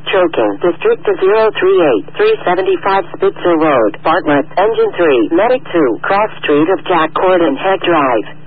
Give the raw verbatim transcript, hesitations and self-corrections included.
choking. District zero three eight, three seventy-five Spitzer Road, Bartlett. Engine three, Medic two, Cross Street of Jack Court and Head Drive.